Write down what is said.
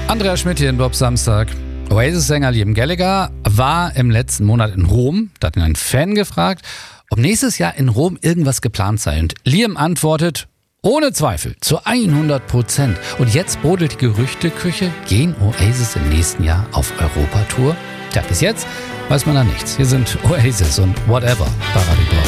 Andreas Schmidt hier in Bob Samstag. Oasis-Sänger Liam Gallagher war im letzten Monat in Rom. Da hat ihn ein Fan gefragt, ob nächstes Jahr in Rom irgendwas geplant sei. Und Liam antwortet, ohne Zweifel, zu 100%. Und jetzt brodelt die Gerüchteküche, gehen Oasis im nächsten Jahr auf Europatour? Tja, bis jetzt weiß man da nichts. Hier sind Oasis und Whatever bei Radio Bob.